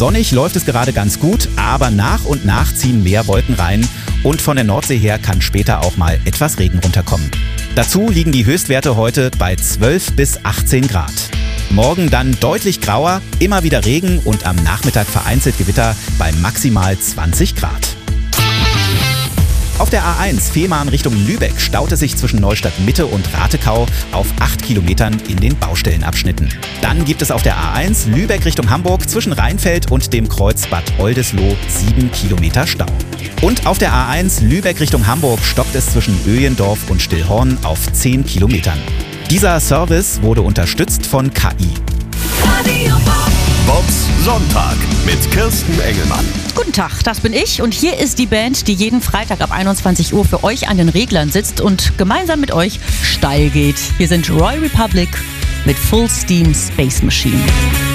Sonnig läuft es gerade ganz gut, aber nach und nach ziehen mehr Wolken rein und von der Nordsee her kann später auch mal etwas Regen runterkommen. Dazu liegen die Höchstwerte heute bei 12 bis 18 Grad. Morgen dann deutlich grauer, immer wieder Regen und am Nachmittag vereinzelt Gewitter bei maximal 20 Grad. Auf der A1 Fehmarn Richtung Lübeck staut es sich zwischen Neustadt Mitte und Ratekau auf 8 Kilometern in den Baustellenabschnitten. Dann gibt es auf der A1 Lübeck Richtung Hamburg zwischen Rheinfeld und dem Kreuz Bad Oldesloe 7 Kilometer Stau. Und auf der A1 Lübeck Richtung Hamburg stockt es zwischen Öjendorf und Stillhorn auf 10 Kilometern. Dieser Service wurde unterstützt von KI. Bobs Sonntag mit Kirsten Engelmann. Guten Tag, das bin ich und hier ist die Band, die jeden Freitag ab 21 Uhr für euch an den Reglern sitzt und gemeinsam mit euch steil geht. Hier sind Roy Republic mit Full Steam Space Machine.